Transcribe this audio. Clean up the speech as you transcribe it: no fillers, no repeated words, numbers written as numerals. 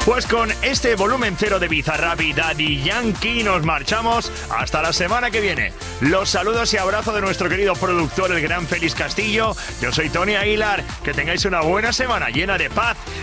Pues con este volumen cero de Bizarrap y Daddy Yankee nos marchamos hasta la semana que viene. Los saludos y abrazos de nuestro querido productor, el gran Félix Castillo. Yo soy Tony Aguilar. Que tengáis una buena semana llena de paz,